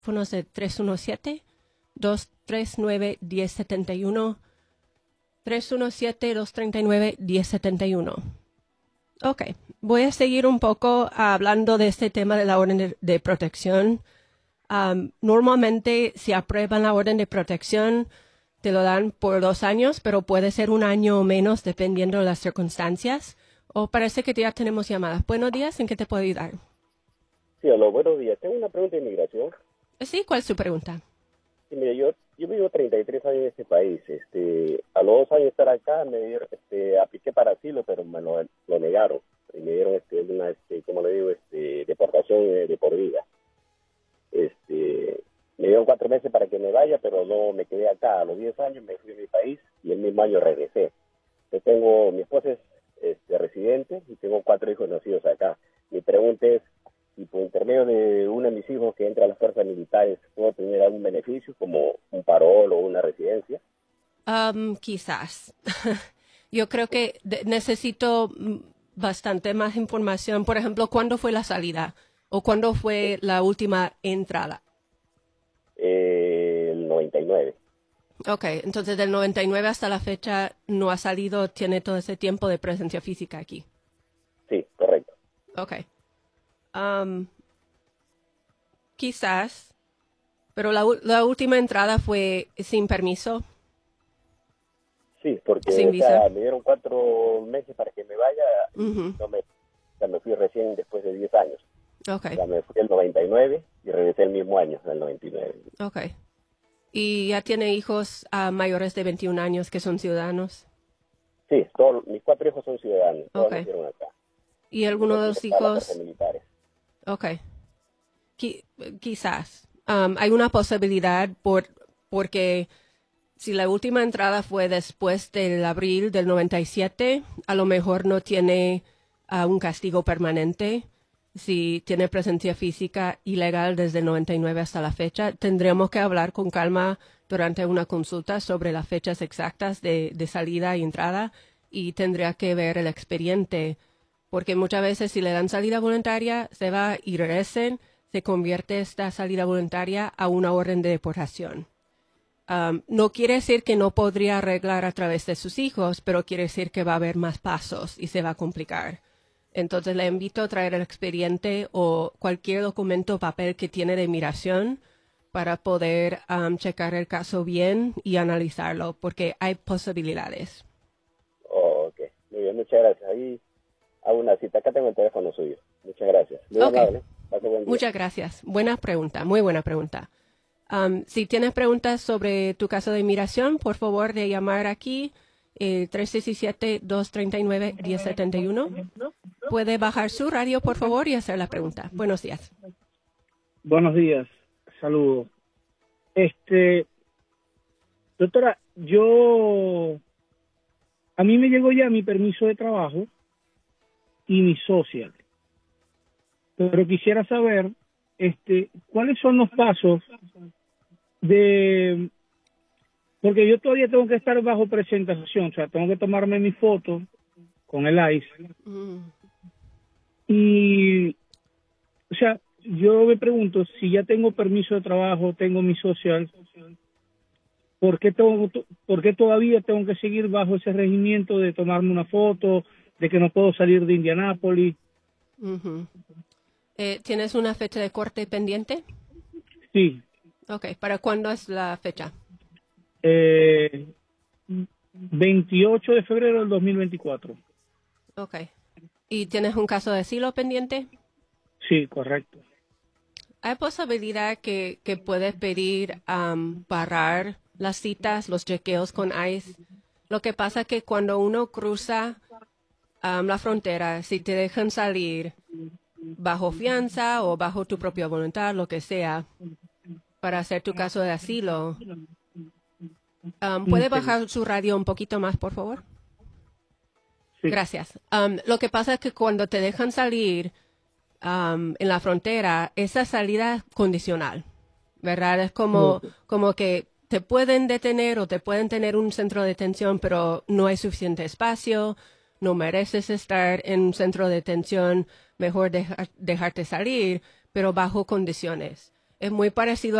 teléfonos de 317-239-1071. 317-239-1071. Ok, voy a seguir un poco hablando de este tema de la orden de protección. Normalmente, si aprueban la orden de protección, te lo dan por 2 años, pero puede ser 1 año o menos dependiendo de las circunstancias. O parece que ya tenemos llamadas. Buenos días, ¿en qué te puedo ayudar? Sí, hola, buenos días. Tengo una pregunta de inmigración. Sí, ¿cuál es su pregunta? Sí, mire, yo vivo 33 años en este país. A los 2 años de estar acá, me dieron, apliqué para asilo, pero me lo negaron. Y me dieron una, como le digo, deportación de por vida. Me dieron 4 meses para que me vaya, pero no me quedé acá. A los 10 años me fui a mi país y el mismo año regresé. Mi esposa es residente y tengo 4 hijos nacidos acá. Mi pregunta es, si por intermedio de uno de mis hijos que entra a las fuerzas militares, ¿puedo tener algún beneficio como un parol o una residencia? Quizás. Yo creo que necesito bastante más información. Por ejemplo, ¿cuándo fue la salida? ¿O cuándo fue la última entrada? El 99. Ok, entonces del 99 hasta la fecha no ha salido, tiene todo ese tiempo de presencia física aquí. Sí, correcto. Ok. Quizás, pero la última entrada fue sin permiso. Sí, porque Sin visa. me dieron 4 meses para que me vaya y me fui recién después de 10 años. Okay. O sea, me fui el 99 y regresé el mismo año, el 99. Okay. ¿Y ya tiene hijos mayores de 21 años que son ciudadanos? Sí, mis 4 hijos son ciudadanos, todos nacieron acá. ¿Y alguno de los hijos? Militares. Okay. Quizás. Hay una posibilidad porque si la última entrada fue después del abril del 97, a lo mejor no tiene un castigo permanente. Si tiene presencia física ilegal desde el 99 hasta la fecha, tendremos que hablar con calma durante una consulta sobre las fechas exactas de salida y entrada y tendría que ver el expediente, porque muchas veces si le dan salida voluntaria, se va y regresen, se convierte esta salida voluntaria a una orden de deportación. No quiere decir que no podría arreglar a través de sus hijos, pero quiere decir que va a haber más pasos y se va a complicar. Entonces le invito a traer el expediente o cualquier documento o papel que tiene de inmigración para poder checar el caso bien y analizarlo, porque hay posibilidades. Oh, ok, muy bien, muchas gracias. Ahí hago una cita. Acá tengo el teléfono suyo. Muchas gracias. Muy amable. Pase buen día. Muchas gracias. Buena pregunta, muy buena pregunta. Si tienes preguntas sobre tu caso de inmigración, por favor de llamar aquí, 317-239-1071. Puede bajar su radio, por favor, y hacer la pregunta. Buenos días. Buenos días. Saludos. Doctora, a mí me llegó ya mi permiso de trabajo y mi social. Pero quisiera saber, ¿cuáles son los pasos porque yo todavía tengo que estar bajo presentación, o sea, tengo que tomarme mi foto con el ICE. Y, o sea, yo me pregunto, si ya tengo permiso de trabajo, tengo mi social, ¿por qué todavía tengo que seguir bajo ese regimiento de tomarme una foto, de que no puedo salir de Indianápolis? ¿Tienes una fecha de corte pendiente? Sí. Ok, ¿para cuándo es la fecha? 28 de febrero del 2024. Ok. ¿Y tienes un caso de asilo pendiente? Sí, correcto. Hay posibilidad que puedes pedir parar las citas, los chequeos con ICE. Lo que pasa es que cuando uno cruza la frontera, si te dejan salir bajo fianza o bajo tu propia voluntad, lo que sea, para hacer tu caso de asilo, ¿puede bajar su radio un poquito más, por favor? Sí. Gracias. Lo que pasa es que cuando te dejan salir en la frontera, esa salida es condicional, ¿verdad? Es como que te pueden detener o te pueden tener un centro de detención, pero no hay suficiente espacio, no mereces estar en un centro de detención, mejor dejarte salir, pero bajo condiciones. Es muy parecido